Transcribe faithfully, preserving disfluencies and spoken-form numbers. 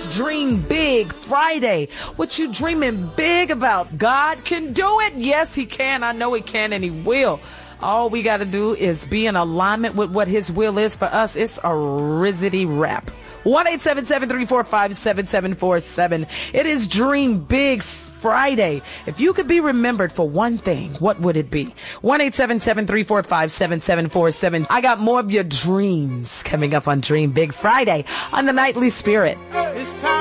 is Dream Big Friday. What you dreaming big about? God can do it. Yes, he can. I know he can and he will. All we got to do is be in alignment with what his will is for us. It's a rizzity wrap. one eight seven seven, three four five, seven seven four seven. It is Dream Big Friday. If you could be remembered for one thing, what would it be? one eight seven seven, three four five, seven seven four seven. I got more of your dreams coming up on Dream Big Friday on the Nightly Spirit.